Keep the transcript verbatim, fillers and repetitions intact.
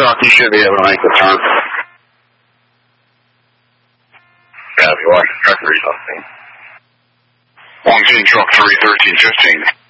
truck, you should be able to make the turn. Yeah, if you watch the truck or something. One King truck three thirteen fifteen.